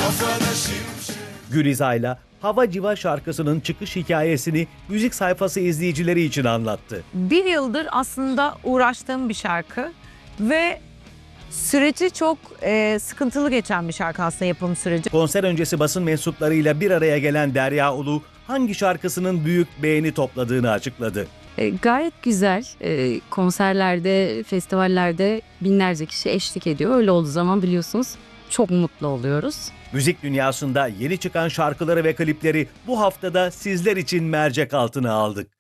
Gülizay'la Hava Civa şarkısının çıkış hikayesini müzik sayfası izleyicileri için anlattı. Bir yıldır aslında uğraştığım bir şarkı ve süreci çok sıkıntılı geçen bir şarkı aslında, yapım süreci. Konser öncesi basın mensuplarıyla bir araya gelen Derya Ulu hangi şarkısının büyük beğeni topladığını açıkladı. Gayet güzel. Konserlerde, festivallerde binlerce kişi eşlik ediyor. Öyle olduğu zaman biliyorsunuz çok mutlu oluyoruz. Müzik dünyasında yeni çıkan şarkıları ve klipleri bu haftada sizler için mercek altına aldık.